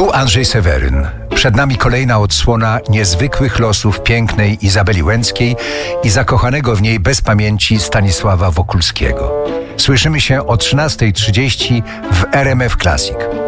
Tu Andrzej Seweryn. Przed nami kolejna odsłona niezwykłych losów pięknej Izabeli Łęckiej i zakochanego w niej bez pamięci Stanisława Wokulskiego. Słyszymy się o 13:30 w RMF Classic.